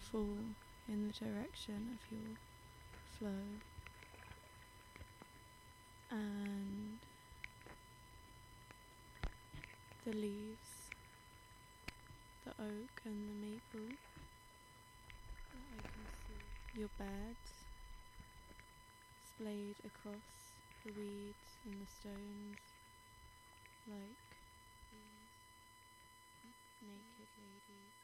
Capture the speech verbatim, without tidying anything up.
fall in the direction of your flow, and the leaves, the oak and the maple that I can see, your beds splayed across the weeds and the stones like these naked ladies.